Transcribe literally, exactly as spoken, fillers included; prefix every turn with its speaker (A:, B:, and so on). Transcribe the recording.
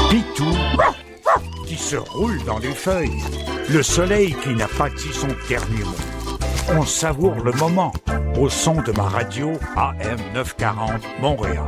A: Pitou qui se roule dans les feuilles, le soleil qui n'a pas dit son dernier mot. On savoure le moment au son de ma radio A M neuf cent quarante Montréal.